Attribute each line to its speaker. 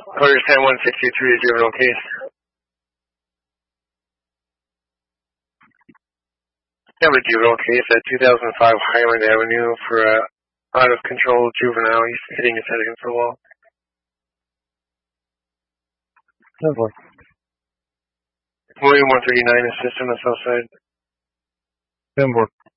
Speaker 1: Coders 10-163, juvenile case. Have a juvenile case at 2005 Highland Avenue for a out-of-control juvenile. He's hitting his head against the wall.
Speaker 2: 10-4.
Speaker 1: William 139, assist on the south side.
Speaker 2: 10-4.